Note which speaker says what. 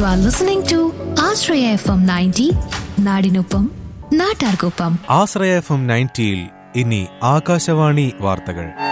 Speaker 1: You are listening to Ashraya FM 90, നാടിനൊപ്പം നാട്ടാർക്കൊപ്പം.
Speaker 2: ആശ്രയ FM 90 ഇനി ആകാശവാണി വാർത്തകൾ.